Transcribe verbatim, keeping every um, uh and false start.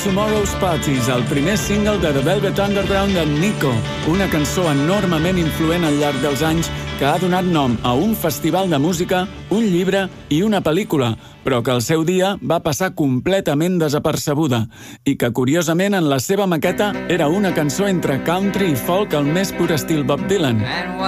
Tomorrow's Parties, el primer single de The Velvet Underground de Nico, una cançó enormement influent al llarg dels anys que ha donat nom a un festival de música, un llibre i una pel·lícula, però que al seu dia va passar completament desapercebuda i que, curiosament, en la seva maqueta era una cançó entre country i folk al més pur estil Bob Dylan.